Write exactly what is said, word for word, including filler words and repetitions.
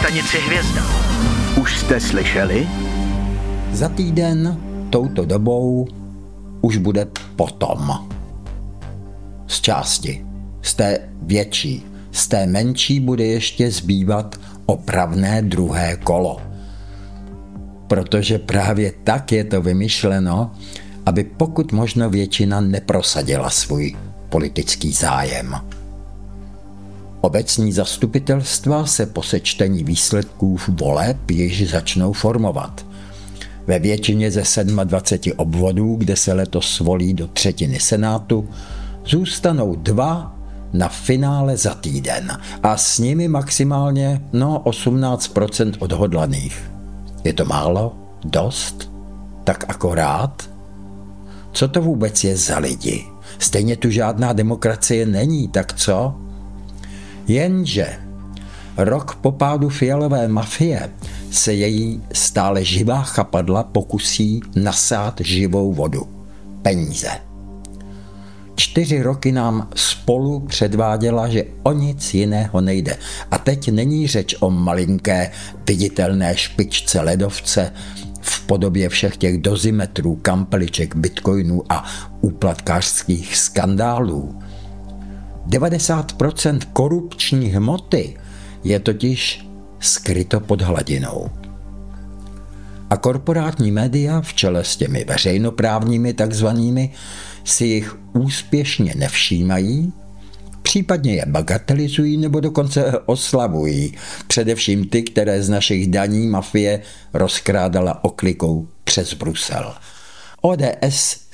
stanici Hvězda. Už jste slyšeli? Za týden touto dobou už bude potom. Z části, z té větší, z té menší bude ještě zbývat opravné druhé kolo. Protože právě tak je to vymyšleno, aby pokud možno většina neprosadila svůj politický zájem. Obecní zastupitelstva se po sečtení výsledků voleb již začnou formovat. Ve většině ze dvaceti sedmi obvodů, kde se letos volí do třetiny senátu, zůstanou dva na finále za týden a s nimi maximálně no osmnáct procent odhodlaných. Je to málo? Dost? Tak akorát? Co to vůbec je za lidi? Stejně tu žádná demokracie není, tak co? Jenže rok po pádu Fialové mafie se její stále živá chapadla pokusí nasát živou vodu. Peníze. Čtyři roky nám spolu předváděla, že o nic jiného nejde. A teď není řeč o malinké viditelné špičce ledovce v podobě všech těch dozimetrů, kampeliček, bitcoinů a úplatkářských skandálů. devadesát procent korupční hmoty je totiž skryto pod hladinou. A korporátní média v čele s těmi veřejnoprávními takzvanými si jich úspěšně nevšímají, případně je bagatelizují nebo dokonce oslavují, především ty, které z našich daní mafie rozkrádala oklikou přes Brusel. O D S